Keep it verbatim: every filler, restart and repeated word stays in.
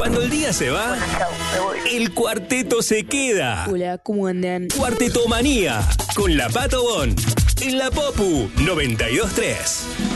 Cuando el día se va, Bueno, chau, me voy. el cuarteto se queda. Hola, ¿cómo andan? Cuartetomanía con la Pato Bon en la Popu noventa y dos punto tres.